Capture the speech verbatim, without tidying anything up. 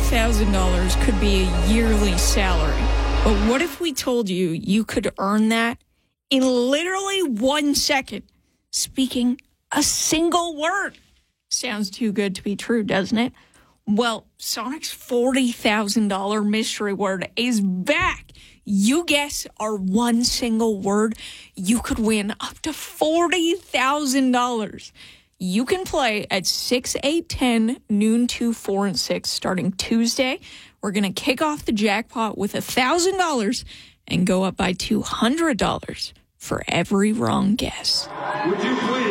thousand dollars could be a yearly salary. But what if we told you you could earn that in literally one second, speaking a single word? Sounds too good to be true, doesn't it? Well, Sonic's forty thousand dollars mystery word is back. You guess our one single word, you could win up to forty thousand dollars. You can play at six, eight, ten, noon, two, four, and six starting Tuesday. We're going to kick off the jackpot with one thousand dollars and go up by two hundred dollars for every wrong guess. Would you please